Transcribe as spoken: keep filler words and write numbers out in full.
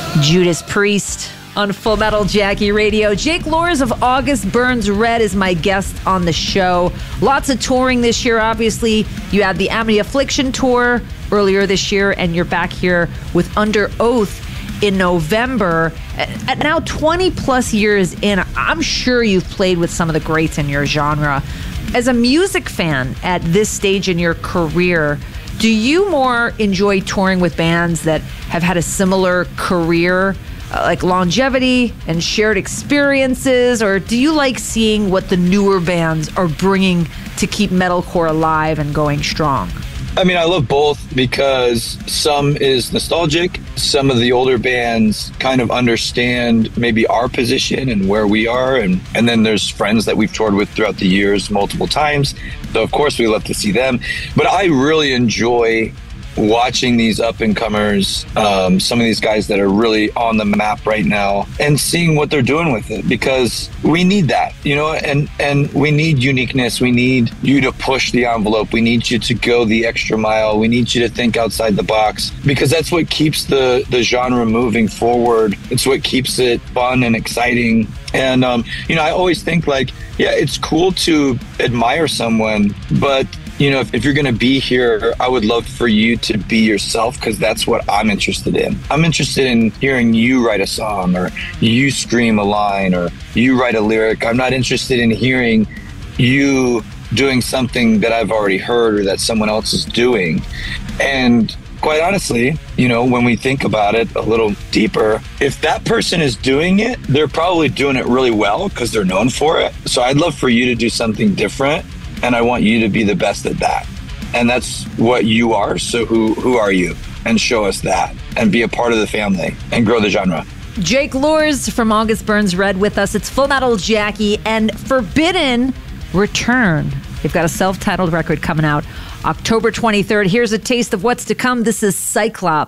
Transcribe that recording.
Judas Priest on Full Metal Jackie Radio. Jake Luhrs of August Burns Red is my guest on the show. Lots of touring this year, obviously. You had the Amity Affliction tour earlier this year, and you're back here with Under Oath in November. At now twenty plus years in, I'm sure you've played with some of the greats in your genre. As a music fan at this stage in your career, do you more enjoy touring with bands that have had a similar career, uh, like longevity and shared experiences, or do you like seeing what the newer bands are bringing to keep metalcore alive and going strong? I mean, I love both because some is nostalgic. Some of the older bands kind of understand maybe our position and where we are. And, and then there's friends that we've toured with throughout the years multiple times. So, of course, we love to see them. But I really enjoy watching these up-and-comers, um, some of these guys that are really on the map right now, and seeing what they're doing with it, because we need that, you know, and, and we need uniqueness. We need you to push the envelope. We need you to go the extra mile. We need you to think outside the box, because that's what keeps the, the genre moving forward. It's what keeps it fun and exciting. And, um, you know, I always think like, yeah, it's cool to admire someone, but you know, if, if you're going to be here, I would love for you to be yourself, because that's what I'm interested in. I'm interested in hearing you write a song, or you scream a line, or you write a lyric. I'm not interested in hearing you doing something that I've already heard or that someone else is doing. And quite honestly, you know, when we think about it a little deeper, if that person is doing it, they're probably doing it really well because they're known for it. So I'd love for you to do something different. And I want you to be the best at that. And that's what you are. So who who are you? And show us that. And be a part of the family. And grow the genre. Jake Luhrs from August Burns Red with us. It's Full Metal Jackie and Forbidden Return. They've got a self-titled record coming out October twenty-third. Here's a taste of what's to come. This is Cyclops.